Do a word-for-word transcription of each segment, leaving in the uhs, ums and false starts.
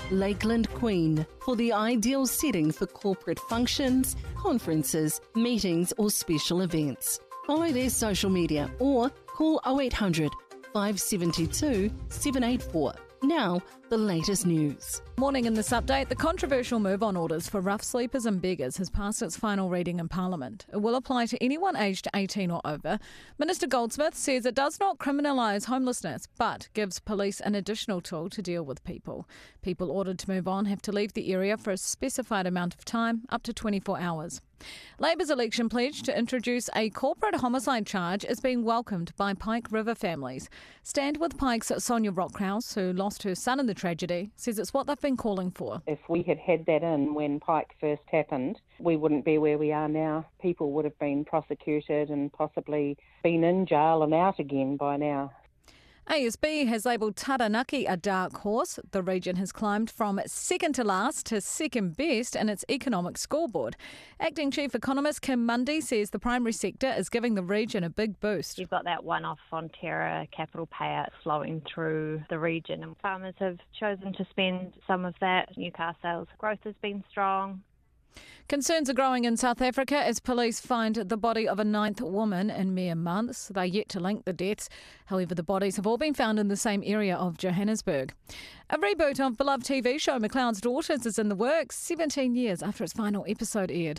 Lakeland Queen for the ideal setting for corporate functions, conferences, meetings or special events. Follow their social media or call oh eight hundred, five seven two, seven eight four. Now, the latest news. Morning in this update, the controversial move on orders for rough sleepers and beggars has passed its final reading in Parliament. It will apply to anyone aged eighteen or over. Minister Goldsmith says it does not criminalise homelessness, but gives police an additional tool to deal with people. People ordered to move on have to leave the area for a specified amount of time, up to twenty-four hours. Labor's election pledge to introduce a corporate homicide charge is being welcomed by Pike River families. Stand With Pike's Sonia Rockhouse, who lost her son in the tragedy, says it's what they've been calling for. If we had had that in when Pike first happened, we wouldn't be where we are now. People would have been prosecuted and possibly been in jail and out again by now. A S B has labelled Taranaki a dark horse. The region has climbed from second to last to second best in its economic scoreboard. Acting Chief Economist Kim Mundy says the primary sector is giving the region a big boost. You've got that one-off Fonterra capital payout flowing through the region, and farmers have chosen to spend some of that. New car sales growth has been strong. Concerns are growing in South Africa as police find the body of a ninth woman in mere months. They're yet to link the deaths. However, the bodies have all been found in the same area of Johannesburg. A reboot of beloved T V show McLeod's Daughters is in the works, seventeen years after its final episode aired.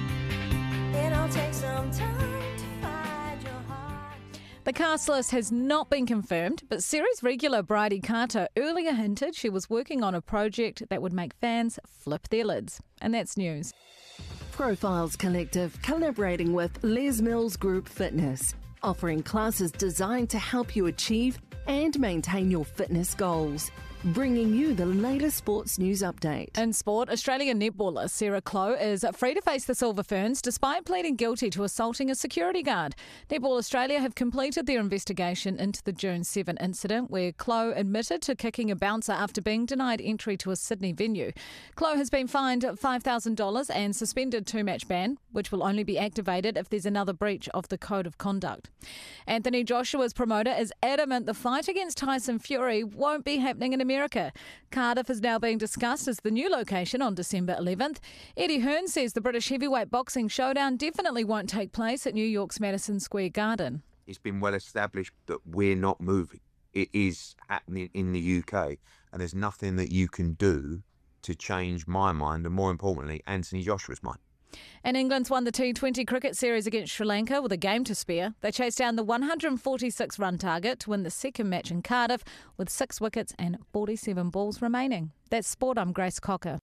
It'll take some time to find your heart. The cast list has not been confirmed, but series regular Bridie Carter earlier hinted she was working on a project that would make fans flip their lids. And that's news. Profiles Collective collaborating with Les Mills Group Fitness, offering classes designed to help you achieve and maintain your fitness goals. Bringing you the latest sports news update. In sport, Australian netballer Sarah Clough is free to face the Silver Ferns despite pleading guilty to assaulting a security guard. Netball Australia have completed their investigation into the June seventh incident where Clough admitted to kicking a bouncer after being denied entry to a Sydney venue. Clough has been fined five thousand dollars and suspended two-match ban, which will only be activated if there's another breach of the Code of Conduct. Anthony Joshua's promoter is adamant the fight against Tyson Fury won't be happening in America. America. Cardiff is now being discussed as the new location on December eleventh. Eddie Hearn says the British heavyweight boxing showdown definitely won't take place at New York's Madison Square Garden. It's been well established that we're not moving. It is happening in the U K, and there's nothing that you can do to change my mind, and more importantly, Anthony Joshua's mind. And England's won the T twenty cricket series against Sri Lanka with a game to spare. They chased down the one hundred forty-six run target to win the second match in Cardiff with six wickets and forty-seven balls remaining. That's sport. I'm Grace Cocker.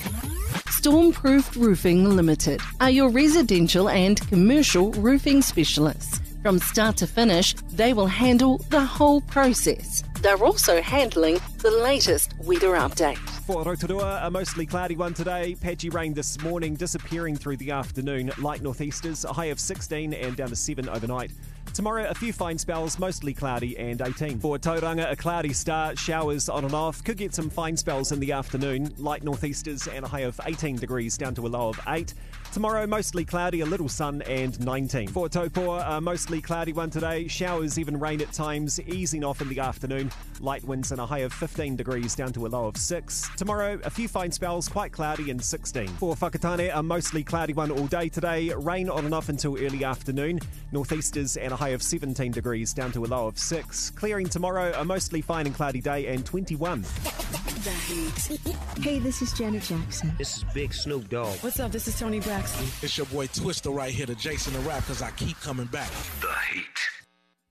Stormproof Roofing Limited are your residential and commercial roofing specialists. From start to finish, they will handle the whole process. They're also handling the latest weather update. For Rotorua, a mostly cloudy one today. Patchy rain this morning, disappearing through the afternoon. Light northeasters, a high of sixteen and down to seven overnight. Tomorrow, a few fine spells, mostly cloudy and eighteen. For Tauranga, a cloudy start, showers on and off. Could get some fine spells in the afternoon. Light northeasters and a high of eighteen degrees down to a low of eight. Tomorrow, mostly cloudy, a little sun and nineteen. For Taupoa, a mostly cloudy one today. Showers, even rain at times, easing off in the afternoon. Light winds and a high of fifteen degrees down to a low of six. Tomorrow, a few fine spells, quite cloudy and sixteen. For Whakatane, a mostly cloudy one all day today. Rain on and off until early afternoon. Northeasters and a high of seventeen degrees down to a low of six. Clearing tomorrow, a mostly fine and cloudy day and twenty-one. Hey, this is Janet Jackson. This is Big Snoop Dogg. What's up? This is Tony Braxton. It's your boy Twister right here, the Jason the Rap, because I keep coming back. The Heat.